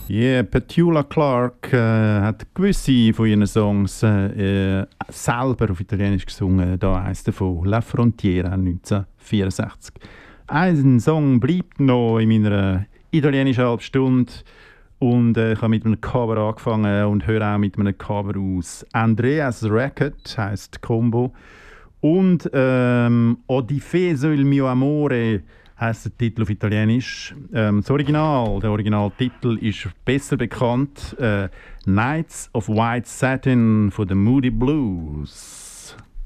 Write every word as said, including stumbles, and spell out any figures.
Yeah, Petula Clark äh, hat gewisse von ihren Songs äh, äh, selber auf Italienisch gesungen. Da eins davon, La Frontiera neunzehnhundertvierundsechzig. Ein Song bleibt noch in meiner italienischen Halbstunde. Und äh, ich habe mit einem Cover angefangen und höre auch mit einem Cover aus. Andreas Record heisst Combo. Und ähm, Ho difeso il mio amore heisst der Titel auf Italienisch. Ähm, das Original, der Originaltitel ist besser bekannt. Äh, Nights of White Satin von den Moody Blues.